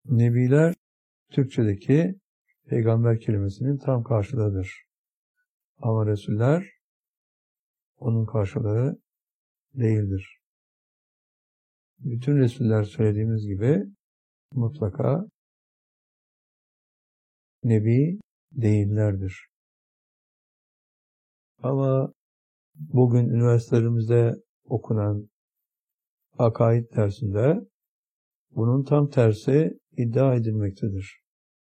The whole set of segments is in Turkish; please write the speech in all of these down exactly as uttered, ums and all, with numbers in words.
Nebiler, Türkçedeki peygamber kelimesinin tam karşılığıdır. Ama Resuller, onun karşılığı değildir. Bütün Resuller söylediğimiz gibi mutlaka Nebi değillerdir. Ama bugün üniversitelerimizde okunan akaid dersinde bunun tam tersi iddia edilmektedir.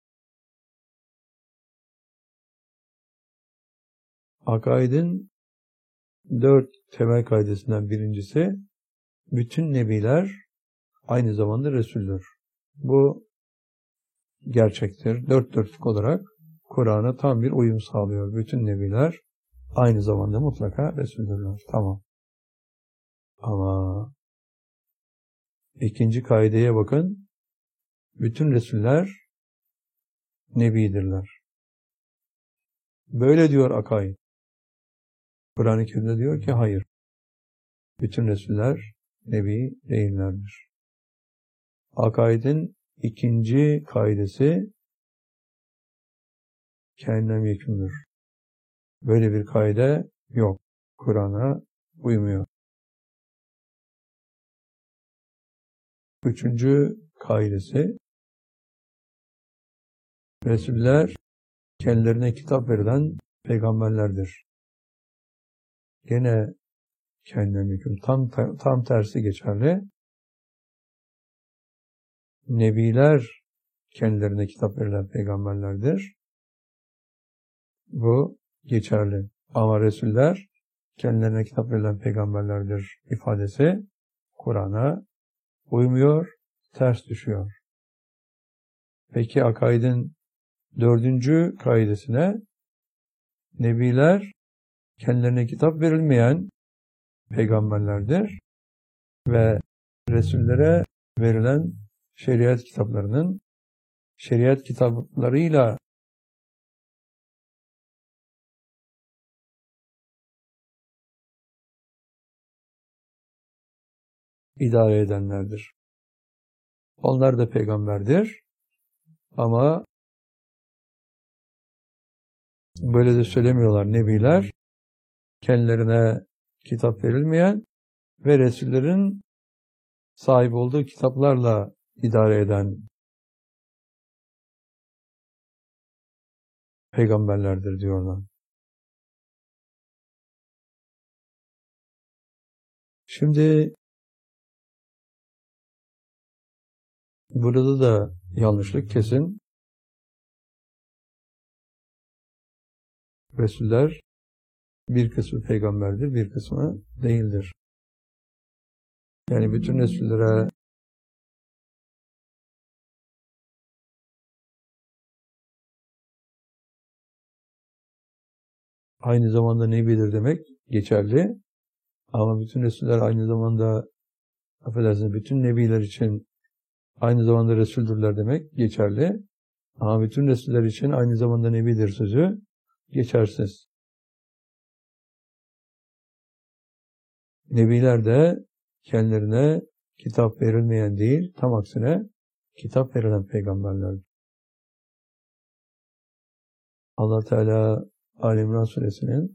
Akaidin dört temel kaidesinden birincisi, bütün nebiler aynı zamanda Resul'dür. Bu gerçektir. Dört dörtlük olarak Kur'an'a tam bir uyum sağlıyor. Bütün nebiler aynı zamanda mutlaka Resul'dürler. Tamam. Ama ikinci kaideye bakın. Bütün Resuller Nebidirler. Böyle diyor akaid. Kur'an-ı Kerim'de diyor ki hayır. Bütün Resuller Nebi değillerdir. Akaidin ikinci kaidesi kendine hükümdür. Böyle bir kaide yok. Kur'an'a uymuyor. Üçüncü kaidesi, Resuller kendilerine kitap verilen peygamberlerdir. Gene kendine hüküm. Tam, tam tersi geçerli. Nebiler kendilerine kitap verilen peygamberlerdir. Bu geçerli. Ama Resuller kendilerine kitap verilen peygamberlerdir ifadesi Kur'an'a uymuyor, ters düşüyor. Peki akaidin dördüncü kaidesine, Nebiler kendilerine kitap verilmeyen peygamberlerdir ve Resullere verilen şeriat kitaplarının şeriat kitaplarıyla idare edenlerdir. Onlar da peygamberdir ama böyle de söylemiyorlar. Nebiler kendilerine kitap verilmeyen ve Resullerin sahip olduğu kitaplarla idare eden peygamberlerdir diyorlar. Şimdi burada da yanlışlık kesin. Resuller bir kısmı peygamberdir, bir kısmı değildir. Yani bütün Resullere aynı zamanda Nebidir demek geçerli. Ama bütün Resuller aynı zamanda, affedersiniz, bütün Nebiler için aynı zamanda Resuldürler demek geçerli. Ama bütün Resuller için aynı zamanda Nebidir sözü geçersiz. Nebiler de kendilerine kitap verilmeyen değil, tam aksine kitap verilen peygamberlerdir. Allah Teala Ali İmran Suresinin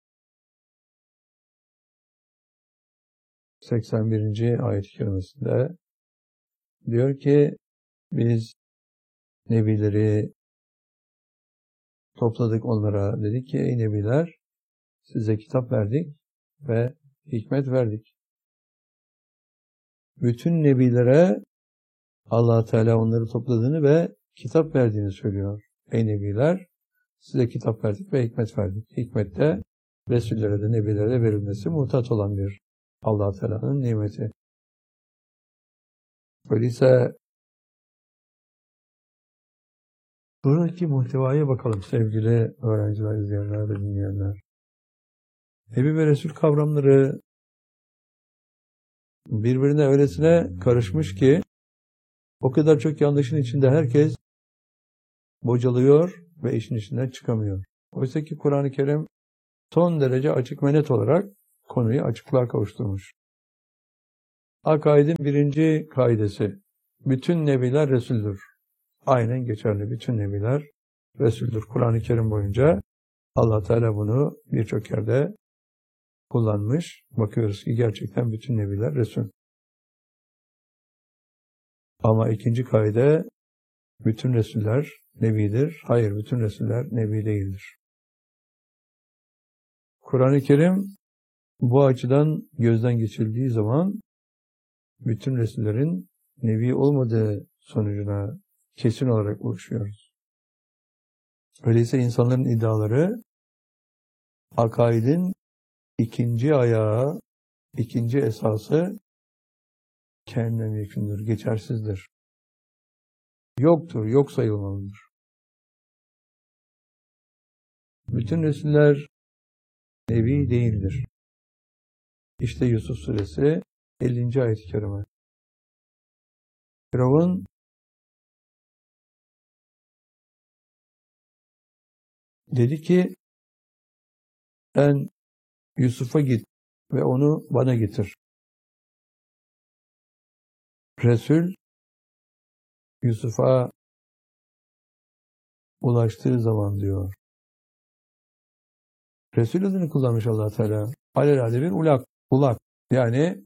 seksen birinci ayet-i kerimesinde diyor ki, biz nebileri topladık onlara, dedik ki ey nebiler, size kitap verdik ve hikmet verdik. Bütün nebilere Allah Teala onları topladığını ve kitap verdiğini söylüyor. Ey nebiler, size kitap verdik ve hikmet verdik. Hikmet de Resullere de nebilere de verilmesi muhtaç olan bir Allah Teala'nın nimeti. Öyleyse buradaki muhtevaya bakalım sevgili öğrenciler, izleyenler ve dinleyenler. Nebi ve Resul kavramları birbirine öylesine karışmış ki o kadar çok yanlışın içinde herkes bocalıyor ve işin içinden çıkamıyor. Oysa ki Kur'an-ı Kerim son derece açık ve net olarak konuyu açıklığa kavuşturmuş. Akaidin birinci kaidesi, bütün nebiler Resul'dür. Aynen geçerli. Bütün nebiler Resul'dür. Kur'an-ı Kerim boyunca Allah Teala bunu birçok yerde kullanmış. Bakıyoruz ki gerçekten bütün nebiler Resul. Ama ikinci kaide, bütün Resuller nebidir. Hayır, bütün Resuller nebi değildir. Kur'an-ı Kerim bu açıdan gözden geçirildiği zaman bütün Resullerin nebi olmadığı sonucuna kesin olarak ulaşıyoruz. Öyleyse insanların iddiaları akaidin ikinci ayağı, ikinci esası kendine mümkündür, geçersizdir. Yoktur, yok sayılmalıdır. Bütün Resuller nebi değildir. İşte Yusuf Suresi ellinci ayet-i kerime. Firavun dedi ki, sen Yusuf'a git ve onu bana getir. Resul Yusuf'a ulaştığı zaman diyor. Resul adını kullanmış Allah Teala. Alelade bir ulak, ulak. Yani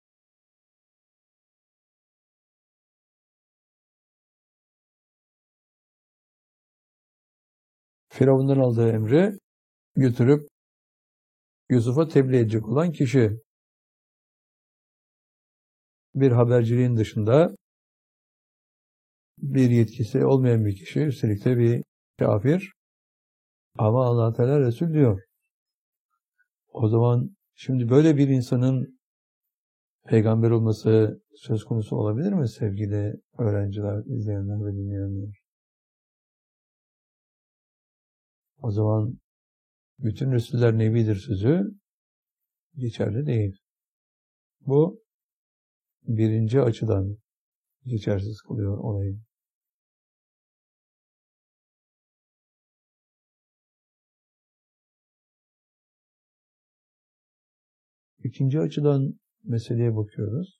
Firavun'dan aldığı emri götürüp Yusuf'a tebliğ edecek olan kişi. Bir haberciliğin dışında bir yetkisi olmayan bir kişi, üstelik de bir kafir. Ama Allah Teala Resul diyor. O zaman şimdi böyle bir insanın peygamber olması söz konusu olabilir mi sevgili öğrenciler, izleyenler ve dinleyenler? O zaman bütün Resuller nebidir sözü geçerli değil. Bu birinci açıdan geçersiz kılıyor olayı. İkinci açıdan meseleye bakıyoruz.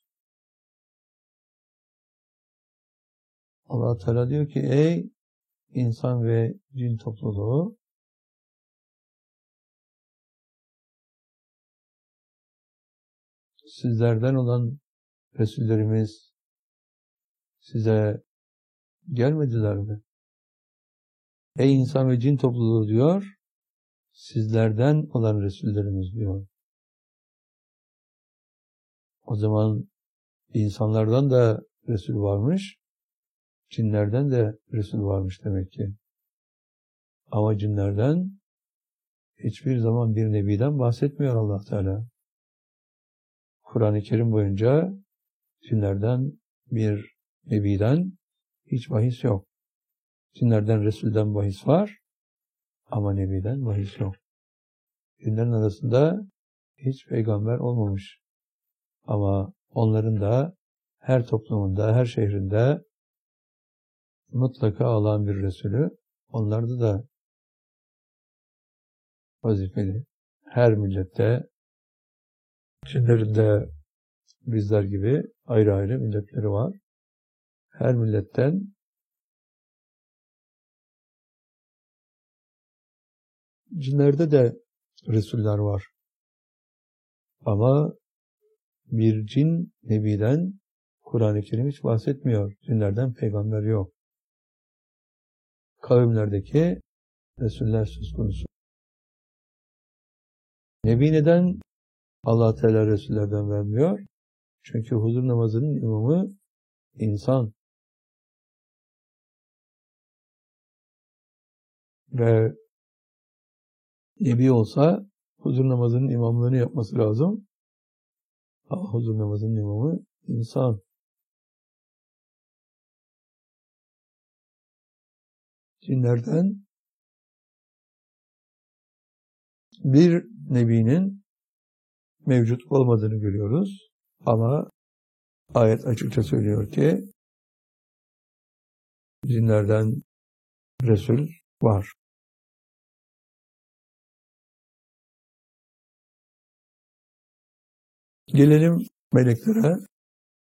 Allah Teala diyor ki, ey insan ve cin topluluğu, sizlerden olan Resullerimiz size gelmediler mi? Ey insan ve cin topluluğu diyor, sizlerden olan Resullerimiz diyor. O zaman insanlardan da Resul varmış, cinlerden de Resul varmış demek ki. Ama cinlerden hiçbir zaman bir nebiden bahsetmiyor Allah Teala. Kur'an-ı Kerim boyunca cinlerden bir nebiden hiç bahis yok. Cinlerden Resul'den bahis var ama nebiden bahis yok. Cinlerin arasında hiç peygamber olmamış. Ama onların da her toplumunda, her şehrinde mutlaka alan bir Resulü, onlarda da vazifeli. Her millette, cinlerin de bizler gibi ayrı ayrı milletleri var. Her milletten cinlerde de Resuller var. Ama bir cin nebiden Kur'an-ı Kerim hiç bahsetmiyor. Cinlerden peygamber yok. Kavimlerdeki Resuller söz konusu. Nebi neden Allah Teala Resullerden vermiyor? Çünkü huzur namazının imamı insan. Ve Nebi olsa huzur namazının imamlığını yapması lazım. Ama huzur namazının imamı insan. Cinlerden bir nebinin mevcut olmadığını görüyoruz. Ama ayet açıkça söylüyor ki cinlerden Resul var. Gelelim meleklere.